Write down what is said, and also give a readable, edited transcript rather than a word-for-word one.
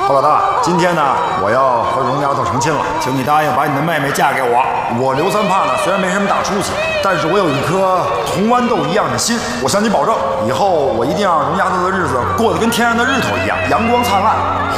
侯老大，今天呢，我要和荣丫头成亲了，请你答应把你的妹妹嫁给我。我刘三胖呢，虽然没什么大出息，但是我有一颗铜豌豆一样的心。我向你保证，以后我一定让荣丫头的日子过得跟天上的日头一样，阳光灿烂。